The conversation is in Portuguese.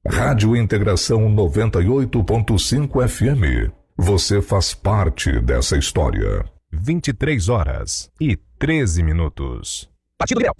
Rádio Integração 98.5 FM. Você faz parte dessa história. 23 horas e 13 minutos. Partido Liberal.